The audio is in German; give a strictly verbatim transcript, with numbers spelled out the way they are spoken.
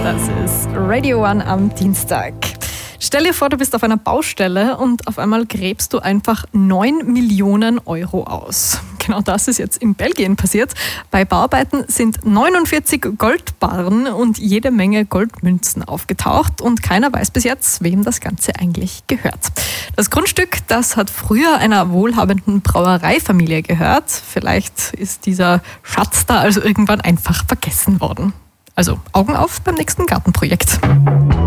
Das ist Radio One am Dienstag. Stell dir vor, du bist auf einer Baustelle und auf einmal gräbst du einfach neun Millionen Euro aus. Genau das ist jetzt in Belgien passiert. Bei Bauarbeiten sind neunundvierzig Goldbarren und jede Menge Goldmünzen aufgetaucht und keiner weiß bis jetzt, wem das Ganze eigentlich gehört. Das Grundstück, das hat früher einer wohlhabenden Brauereifamilie gehört. Vielleicht ist dieser Schatz da also irgendwann einfach vergessen worden. Also Augen auf beim nächsten Gartenprojekt.